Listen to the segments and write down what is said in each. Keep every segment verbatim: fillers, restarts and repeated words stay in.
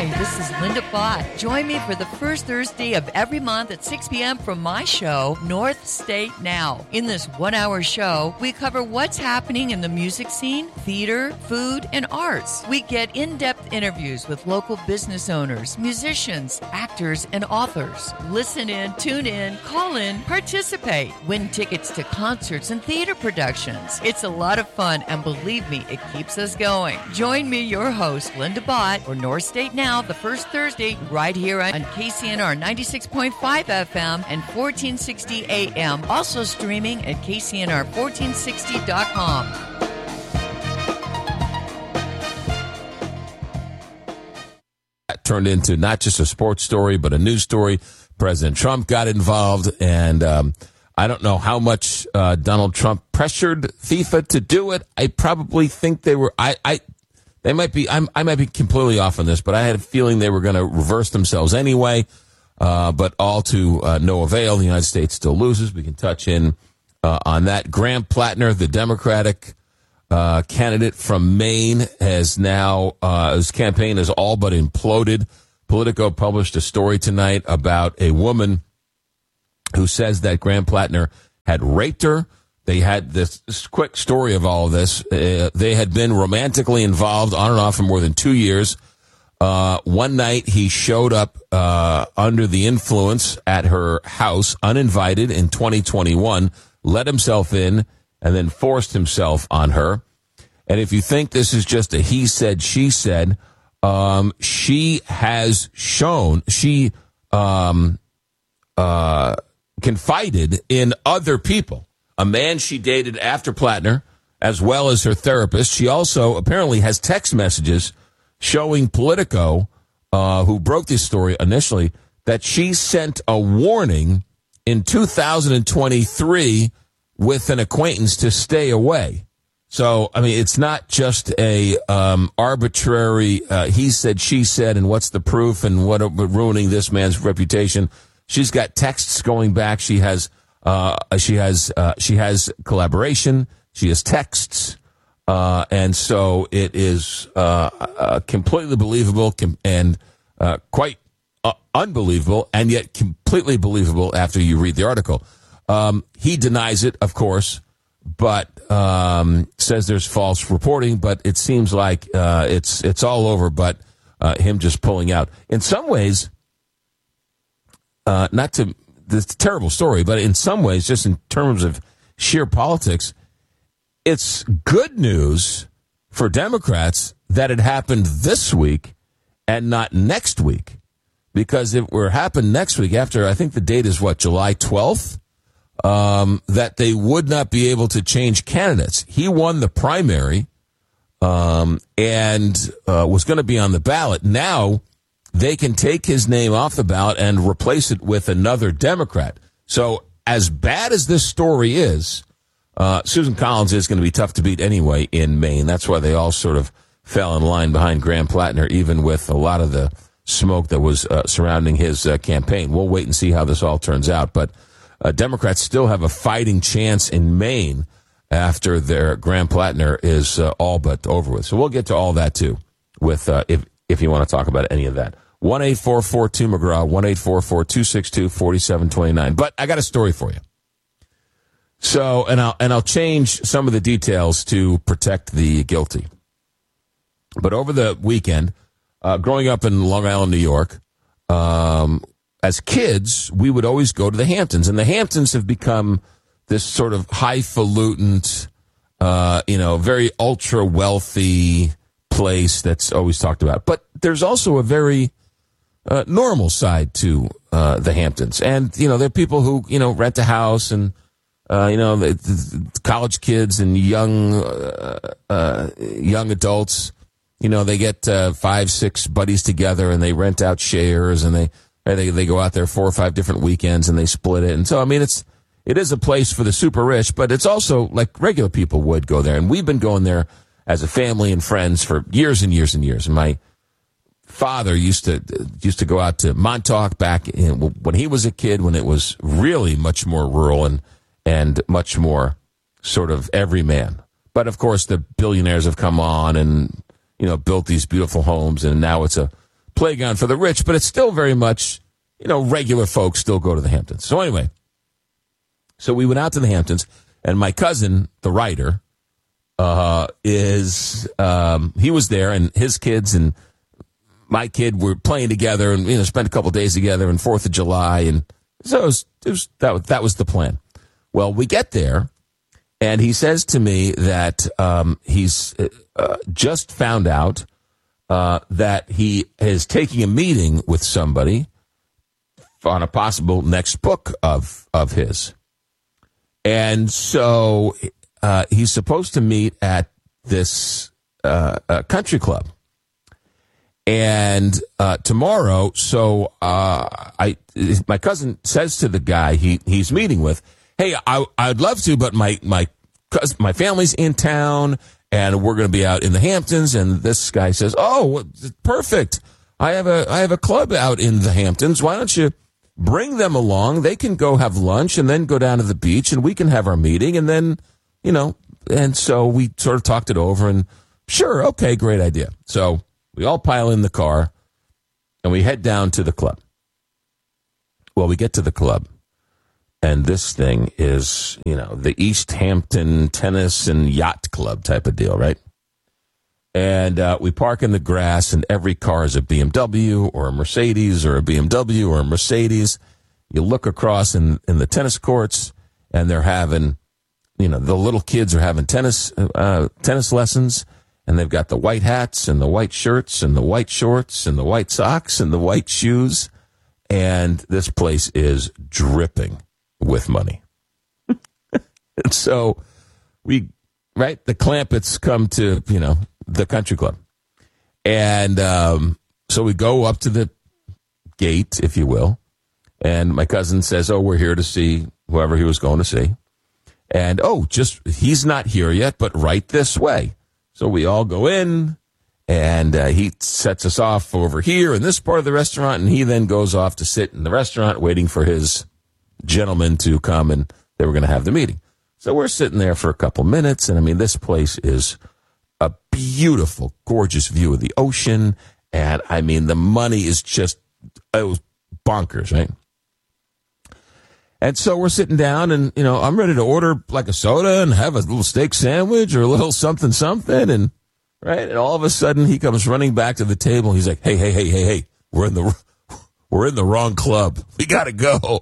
Hi, this is Linda Bott. Join me for the first Thursday of every month at six p.m. from my show, North State Now. In this one-hour show, we cover what's happening in the music scene, theater, food, and arts. We get in-depth interviews with local business owners, musicians, actors, and authors. Listen in, tune in, call in, participate. Win tickets to concerts and theater productions. It's a lot of fun, and believe me, it keeps us going. Join me, your host, Linda Bott, for North State Now, the first Thursday, right here on K C N R ninety-six point five F M and fourteen sixty A M. Also streaming at K C N R fourteen sixty dot com. That turned into not just a sports story, but a news story. President Trump got involved, and um, I don't know how much uh, Donald Trump pressured FIFA to do it. I probably think they were. I. I They might be, I'm, I might be completely off on this, but I had a feeling they were going to reverse themselves anyway, uh, but all to uh, no avail. The United States still loses. We can touch in uh, on that. Graham Plattner, the Democratic uh, candidate from Maine, has now, uh, his campaign has all but imploded. Politico published a story tonight about a woman who says that Graham Plattner had raped her. They had this, this quick story of all of this. Uh, they had been romantically involved on and off for more than two years. Uh, one night he showed up uh, under the influence at her house, uninvited, in twenty twenty-one, let himself in, and then forced himself on her. And if you think this is just a he said, she said, um, she has shown, she um, uh, confided in other people. A man she dated after Plattner, as well as her therapist. She also apparently has text messages showing Politico, uh, who broke this story initially, that she sent a warning in two thousand twenty-three with an acquaintance to stay away. So, I mean, it's not just a um, arbitrary uh, he said, she said, and what's the proof, and what ruining this man's reputation. She's got texts going back. She has... Uh, she has, uh, she has collaboration. She has texts. Uh, and so it is, uh, uh completely believable com- and, uh, quite uh, unbelievable, and yet completely believable after you read the article. Um, he denies it, of course, but, um, says there's false reporting, but it seems like, uh, it's, it's all over, but, uh, him just pulling out. In some ways, uh, not to, this terrible story, but in some ways, just in terms of sheer politics, it's good news for Democrats that it happened this week and not next week. Because if it were happened next week, after, I think the date is what, July twelfth, um, that they would not be able to change candidates. He won the primary um, and uh, was going to be on the ballot. Now, they can take his name off the ballot and replace it with another Democrat. So as bad as this story is, uh, Susan Collins is going to be tough to beat anyway in Maine. That's why they all sort of fell in line behind Graham Plattner, even with a lot of the smoke that was uh, surrounding his uh, campaign. We'll wait and see how this all turns out. But uh, Democrats still have a fighting chance in Maine after their Graham Plattner is uh, all but over with. So we'll get to all that, too, with uh, if, if you want to talk about any of that. one eight four four two McGraw, one eight four four two six two four seven two nine. But I got a story for you. So, and I'll, and I'll change some of the details to protect the guilty. But over the weekend, uh, growing up in Long Island, New York, um, as kids, we would always go to the Hamptons. And the Hamptons have become this sort of highfalutin, uh, you know, very ultra-wealthy place that's always talked about. But there's also a very Uh, normal side to uh, the Hamptons. And, you know, there are people who, you know, rent a house and, uh, you know, the, the college kids and young uh, uh, young adults, you know, they get uh, five, six buddies together and they rent out shares and they, they they go out there four or five different weekends and they split it. And so, I mean, it's it is a place for the super rich, but it's also like regular people would go there. And we've been going there as a family and friends for years and years and years. And my father used to used to go out to Montauk back in, when he was a kid, when it was really much more rural and and much more sort of everyman. But of course, the billionaires have come on and, you know, built these beautiful homes, and now it's a playground for the rich, but it's still very much, you know, regular folks still go to the Hamptons. So anyway, so we went out to the Hamptons, and my cousin, the writer, uh, is, um, he was there, and his kids and my kid were playing together, and, you know, spent a couple of days together, and fourth of July, and so it was, it was, that, that was the plan. Well, we get there, and he says to me that um, he's uh, just found out uh, that he is taking a meeting with somebody on a possible next book of of his. And so uh, he's supposed to meet at this uh, uh, country club. And uh, tomorrow, so uh, I, my cousin says to the guy he, he's meeting with, hey, I, I'd love to, but my my cousin, my family's in town, and we're going to be out in the Hamptons. And this guy says, oh, perfect. I have a I have a club out in the Hamptons. Why don't you bring them along? They can go have lunch and then go down to the beach, and we can have our meeting. And then, you know, and so we sort of talked it over, and sure, okay, great idea. So we all pile in the car, and we head down to the club. Well, we get to the club, and this thing is, you know, the East Hampton Tennis and Yacht Club type of deal, right? And uh, we park in the grass, and every car is a B M W or a Mercedes or a B M W or a Mercedes. You look across in, in the tennis courts, and they're having, you know, the little kids are having tennis uh, tennis lessons. And they've got the white hats and the white shirts and the white shorts and the white socks and the white shoes. And this place is dripping with money. And so we, right, the Clampetts come to, you know, the country club. And um, so we go up to the gate, if you will. And my cousin says, oh, we're here to see whoever he was going to see. And, oh, just, he's not here yet, but right this way. So we all go in, and uh, he sets us off over here in this part of the restaurant, and he then goes off to sit in the restaurant waiting for his gentleman to come, and they were going to have the meeting. So we're sitting there for a couple minutes, and I mean, this place is a beautiful, gorgeous view of the ocean, and I mean, the money is just, it was bonkers, right? And so we're sitting down, and, you know, I'm ready to order like a soda and have a little steak sandwich or a little something, something. And, right. And all of a sudden he comes running back to the table. He's like, hey, hey, hey, hey, hey, we're in the, we're in the wrong club. We got to go.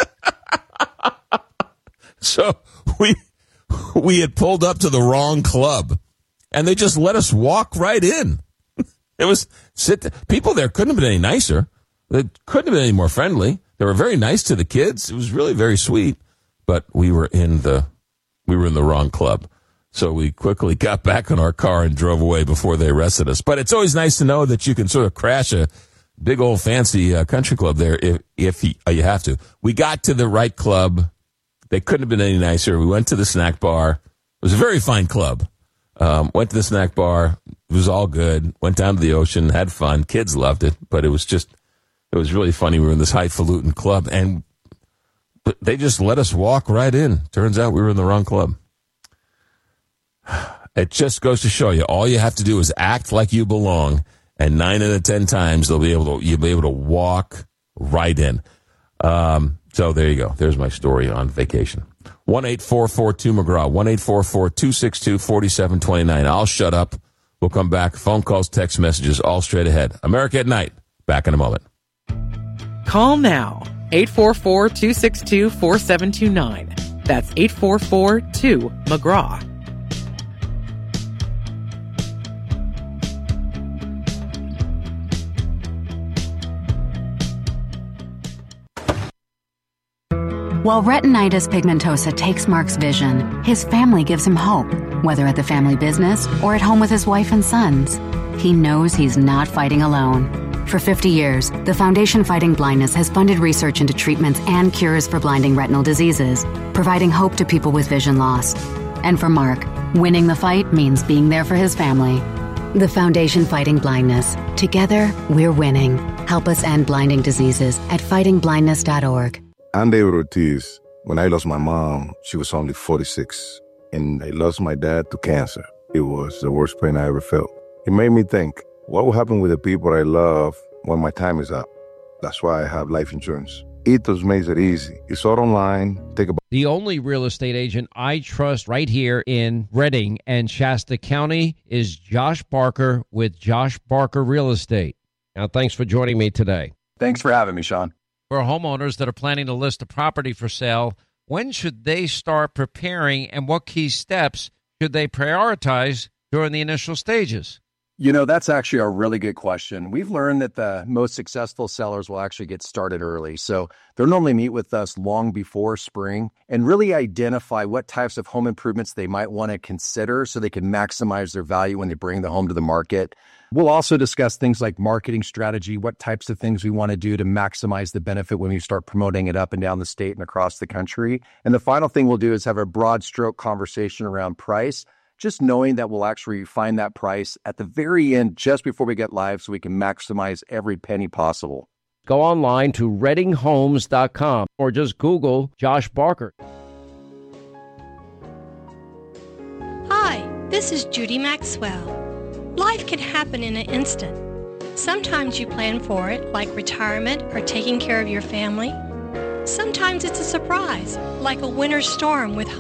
So we, we had pulled up to the wrong club, and they just let us walk right in. It was sit, people there couldn't have been any nicer. They couldn't have been any more friendly. They were very nice to the kids. It was really very sweet, but we were in the we were in the wrong club. So we quickly got back in our car and drove away before they arrested us. But it's always nice to know that you can sort of crash a big old fancy uh, country club there if if you, uh, you have to. We got to the right club. They couldn't have been any nicer. We went to the snack bar. It was a very fine club. Um, went to the snack bar. It was all good. Went down to the ocean, had fun. Kids loved it, but it was just. It was really funny. We were in this highfalutin club, and they just let us walk right in. Turns out we were in the wrong club. It just goes to show you, all you have to do is act like you belong, and nine out of ten times they'll be able to you'll be able to walk right in. Um, so there you go. There's my story on vacation. one eight four four two McGraw. one eight four four two six two four seven two nine. I'll shut up. We'll come back. Phone calls, text messages, all straight ahead. America at Night. Back in a moment. Call now, eight four four two six two four seven two nine. That's eight four four two McGraw. While retinitis pigmentosa takes Mark's vision, his family gives him hope, whether at the family business or at home with his wife and sons. He knows he's not fighting alone. For fifty years, the Foundation Fighting Blindness has funded research into treatments and cures for blinding retinal diseases, providing hope to people with vision loss. And for Mark, winning the fight means being there for his family. The Foundation Fighting Blindness. Together, we're winning. Help us end blinding diseases at fighting blindness dot org. I'm David Ortiz. When I lost my mom, she was only forty-six. And I lost my dad to cancer. It was the worst pain I ever felt. It made me think, what will happen with the people I love when my time is up. That's why I have life insurance. Ethos makes it easy. It's all online. Take a The only real estate agent I trust right here in Redding and Shasta County is Josh Barker with Josh Barker Real Estate. Now, thanks for joining me today. Thanks for having me, Sean. For homeowners that are planning to list a property for sale, when should they start preparing, and what key steps should they prioritize during the initial stages? You know, that's actually a really good question. We've learned that the most successful sellers will actually get started early. So they'll normally meet with us long before spring and really identify what types of home improvements they might want to consider so they can maximize their value when they bring the home to the market. We'll also discuss things like marketing strategy, what types of things we want to do to maximize the benefit when we start promoting it up and down the state and across the country. And the final thing we'll do is have a broad stroke conversation around price, just knowing that we'll actually find that price at the very end just before we get live so we can maximize every penny possible. Go online to redding homes dot com or just Google Josh Barker. Hi, this is Judy Maxwell. Life can happen in an instant. Sometimes you plan for it, like retirement or taking care of your family. Sometimes it's a surprise, like a winter storm with